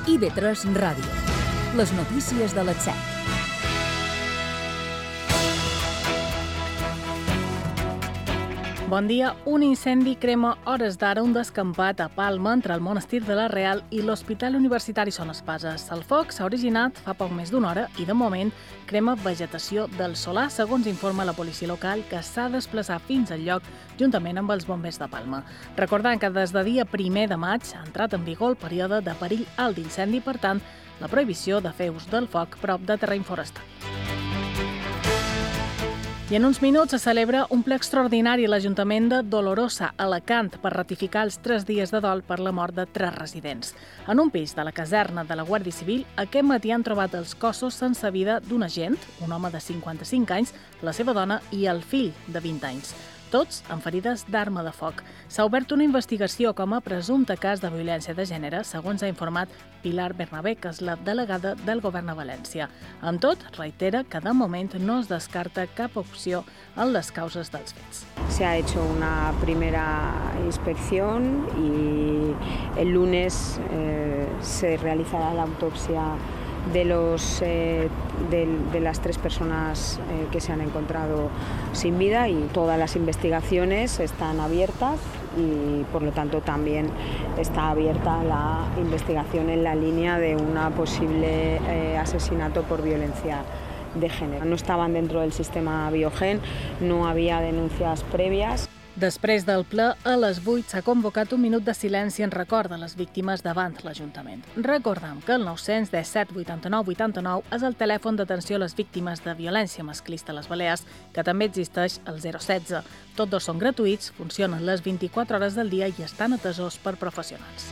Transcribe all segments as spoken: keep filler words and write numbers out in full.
I V tres Ràdio. Les notícies de les set. Bon dia. Un incendi crema hores d'ara un descampat a Palma entre el monestir de la Real i l'Hospital Universitari Son Espases. El foc s'ha originat fa poc més d'una hora i, de moment, crema vegetació del solar, segons informa la policia local, que s'ha desplaçat fins al lloc juntament amb els bombers de Palma. Recordant que des de dia primer de maig ha entrat en vigor el període de perill alt d'incendi, per tant, la prohibició de fer ús del foc prop de terreny forestal. I en uns minuts se celebra un ple extraordinari a l'Ajuntament de Dolorosa, Alacant, per ratificar els tres dies de dol per la mort de tres residents. En un pis de la caserna de la Guàrdia Civil, aquest matí han trobat els cossos sense vida d'un agent, un home de cinquanta-cinc anys, la seva dona i el fill de vint anys. Tots amb ferides d'arma de foc. S'ha obert una investigació com a presumpte cas de violència de gènere, segons ha informat Pilar Bernabé, que és la delegada del Govern a València. Amb tot, reitera que de moment no es descarta cap opció en les causes dels fets. Se ha hecho una primera inspección y el lunes eh, se realizará la autopsia de, los, eh, de, de las tres personas eh, que se han encontrado sin vida, y todas las investigaciones están abiertas y por lo tanto también está abierta la investigación en la línea de un posible eh, asesinato por violencia de género. No estaban dentro del sistema Biogen, no había denuncias previas. Després del ple, a les vuit s'ha convocat un minut de silenci en record de les víctimes davant l'Ajuntament. Recordem que el nou-cents disset vuitanta-nou vuitanta-nou és el telèfon d'atenció a les víctimes de violència masclista a les Balears, que també existeix el zero setze. Tots dos són gratuïts, funcionen les vint-i-quatre hores del dia i estan atesos per professionals.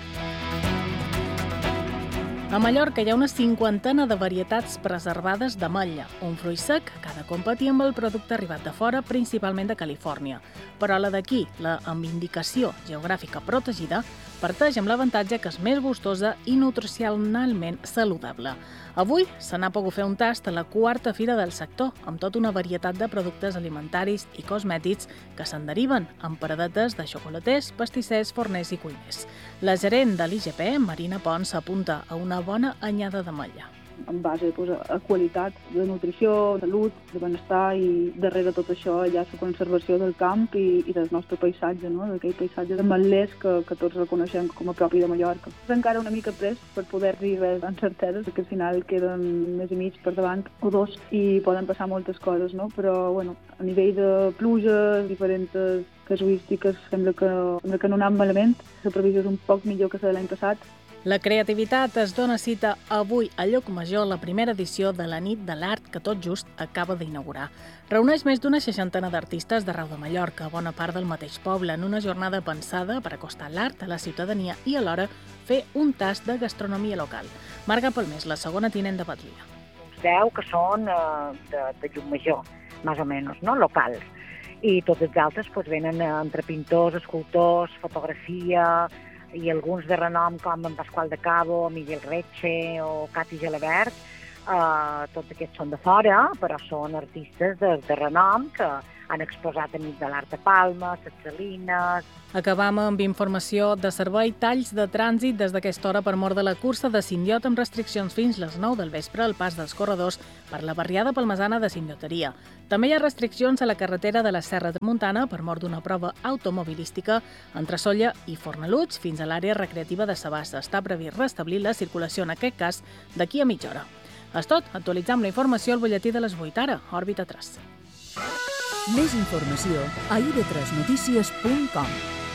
A Mallorca hi ha una cinquantena de varietats preservades d'ametlla, un fruit sec que ha de competir amb el producte arribat de fora, principalment de Califòrnia. Però la d'aquí, la amb indicació geogràfica protegida, parteix amb l'avantatge que és més gustosa i nutricionalment saludable. Avui se n'ha pogut fer un tast a la quarta fira del sector, amb tota una varietat de productes alimentaris i cosmètics que se'n deriven amb paradetes de xocolaters, pastissers, forners i cuiners. La gerent de l'I G P, Marina Pons, s'apunta a una bona anyada d'ametlla. En base pues, a qualitat de nutrició, de salut, de benestar, i darrere tot això hi ha la conservació del camp i, i del nostre paisatge, no? D'aquell paisatge de metlers que, que tots reconeixem com a propi de Mallorca. És encara una mica pres per poder dir res amb certesa, perquè al final queden un mes i mig per davant o dos i poden passar moltes coses, no? Però bueno, a nivell de pluges, diferents casuístiques, sembla que, sembla que no anam malament. La previsió és un poc millor que la de l'any passat. La creativitat es dona cita avui a Llucmajor, la primera edició de la Nit de l'Art que tot just acaba d'inaugurar. Reuneix més d'una seixantena d'artistes d'arreu de Mallorca, bona part del mateix poble, en una jornada pensada per acostar l'art a la ciutadania i alhora fer un tast de gastronomia local. Marga Palmés, la segona tinent de Batllia. Uns deu que són eh, de, de Llucmajor, més o menys, no? Locals. I tots els altres pues, venen entre pintors, escultors, fotografia, i alguns de renom com en Pasqual de Cabo, Miguel Reche o Cati Gelabert. Uh, tots aquests són de fora, però són artistes de, de renom que han exposat a Nit de l'Art de Palma, Ses Salines. Acabam amb informació de servei, talls de trànsit des d'aquesta hora per mort de la cursa de Sindiot amb restriccions fins les nou del vespre al pas dels corredors per la barriada palmesana de Sindioteria. També hi ha restriccions a la carretera de la Serra de Montana per mort d'una prova automobilística entre Sóller i Fornalutx fins a l'àrea recreativa de Sabassa. Està previst restablir la circulació en aquest cas d'aquí a mitja hora. És tot, actualitzam la informació al butlletí de les vuit, ara, Òrbita tres. Més informació a i ve tres notícies punt com.